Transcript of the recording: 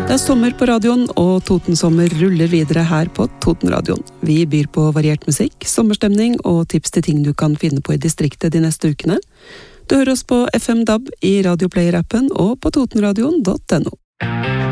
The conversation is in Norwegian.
Det er sommer på radioen, og Totensommer ruller videre her på Totenradioen. Vi byr på variert musikk, sommerstemning og tips til ting du kan finne på i distriktet de neste ukene. Du hører oss på FM DAB i Radioplayer-appen og på totenradioen.no.